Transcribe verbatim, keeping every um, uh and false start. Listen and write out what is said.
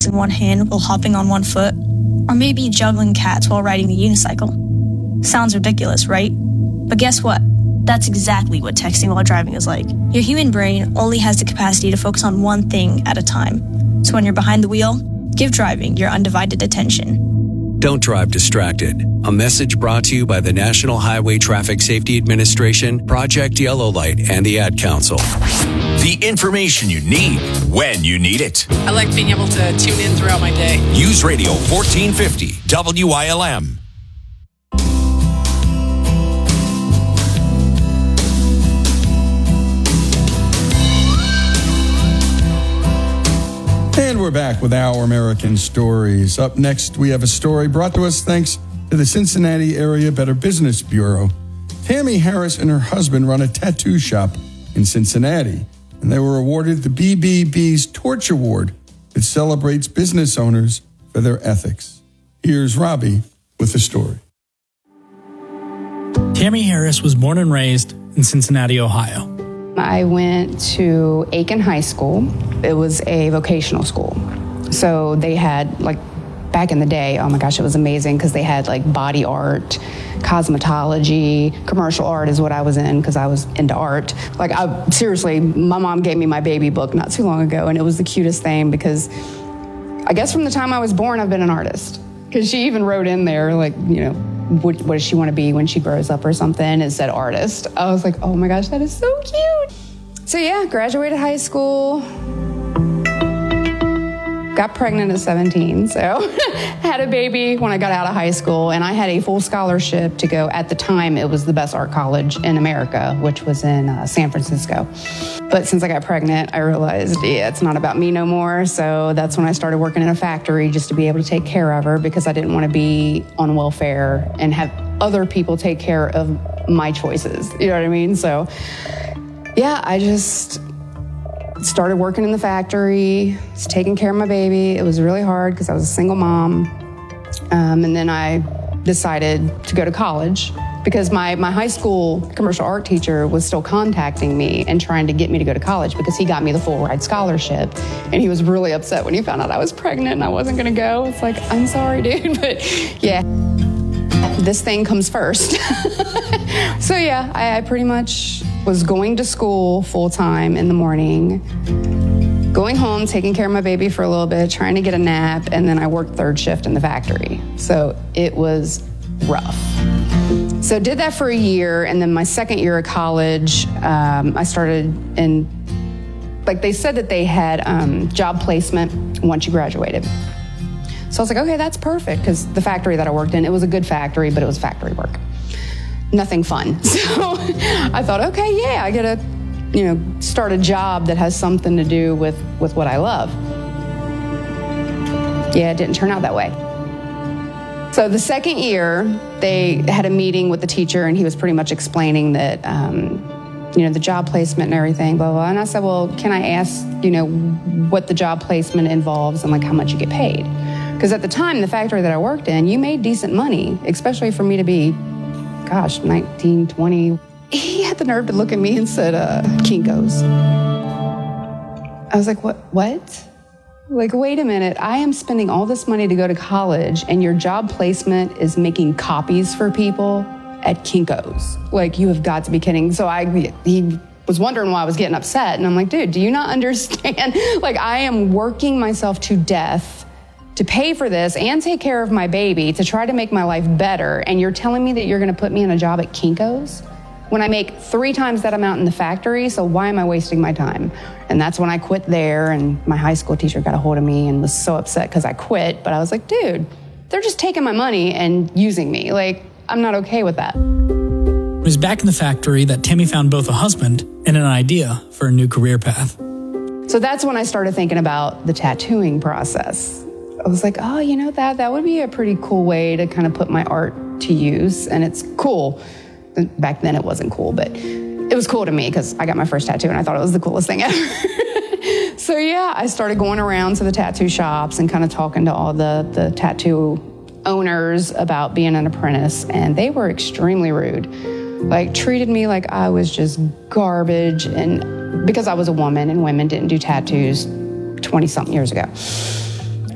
in one hand while hopping on one foot, or maybe juggling cats while riding a unicycle. Sounds ridiculous, right? But guess what? That's exactly what texting while driving is like. Your human brain only has the capacity to focus on one thing at a time. So when you're behind the wheel, give driving your undivided attention. Don't drive distracted. A message brought to you by the National Highway Traffic Safety Administration, Project Yellow Light, and the Ad Council. The information you need when you need it. I like being able to tune in throughout my day. News Radio fourteen fifty W I L M. And we're back with Our American Stories. Up next, we have a story brought to us thanks to the Cincinnati Area Better Business Bureau. Tammy Harris and her husband run a tattoo shop in Cincinnati, and they were awarded the B B B's Torch Award that celebrates business owners for their ethics. Here's Robbie with the story. Tammy Harris was born and raised in Cincinnati, Ohio. I went to Aiken High School. It was a vocational school. So they had, like, back in the day, oh my gosh, it was amazing because they had, like, body art, cosmetology, commercial art is what I was in because I was into art. Like, I, seriously, my mom gave me my baby book not too long ago, and it was the cutest thing because I guess from the time I was born, I've been an artist. Because she even wrote in there, like, you know, what, what does she want to be when she grows up or something? It said artist. I was like, oh my gosh, that is so cute. So yeah, graduated high school. Got pregnant at seventeen, so had a baby when I got out of high school, and I had a full scholarship to go. At the time, it was the best art college in America, which was in uh, San Francisco. But since I got pregnant, I realized, yeah, it's not about me no more. So that's when I started working in a factory just to be able to take care of her because I didn't want to be on welfare and have other people take care of my choices. You know what I mean? So yeah, I just started working in the factory, was taking care of my baby. It was really hard because I was a single mom. Um, and then I decided to go to college because my, my high school commercial art teacher was still contacting me and trying to get me to go to college because he got me the full ride scholarship. And he was really upset when he found out I was pregnant and I wasn't going to go. It's like, I'm sorry, dude, but yeah, this thing comes first. So yeah, I, I pretty much was going to school full time in the morning, going home, taking care of my baby for a little bit, trying to get a nap, and then I worked third shift in the factory. So it was rough. So did that for a year, and then my second year of college, um, I started in, like they said that they had um, job placement once you graduated. So I was like, okay, that's perfect, because the factory that I worked in, it was a good factory, but it was factory work. Nothing fun. So I thought, okay, yeah, I get to, you know, start a job that has something to do with, with what I love. Yeah, it didn't turn out that way. So the second year, they had a meeting with the teacher, and he was pretty much explaining that, um, you know, the job placement and everything, blah, blah. And I said, well, can I ask, you know, what the job placement involves and, like, how much you get paid? Because at the time, the factory that I worked in, you made decent money, especially for me to be, gosh, nineteen, twenty. He had the nerve to look at me and said, uh, Kinko's. I was like, what, what? Like, wait a minute, I am spending all this money to go to college and your job placement is making copies for people at Kinko's. Like, you have got to be kidding. So I, he was wondering why I was getting upset. And I'm like, dude, do you not understand? Like, I am working myself to death to pay for this and take care of my baby to try to make my life better. And you're telling me that you're going to put me in a job at Kinko's when I make three times that amount in the factory? So why am I wasting my time? And that's when I quit there. And my high school teacher got a hold of me and was so upset because I quit. But I was like, dude, they're just taking my money and using me. Like, I'm not okay with that. It was back in the factory that Tammy found both a husband and an idea for a new career path. So that's when I started thinking about the tattooing process. I was like, oh, you know, that that would be a pretty cool way to kind of put my art to use. And it's cool. Back then it wasn't cool, but it was cool to me because I got my first tattoo and I thought it was the coolest thing ever. So yeah, I started going around to the tattoo shops and kind of talking to all the, the tattoo owners about being an apprentice. And they were extremely rude. Like, treated me like I was just garbage. And because I was a woman and women didn't do tattoos twenty something years ago.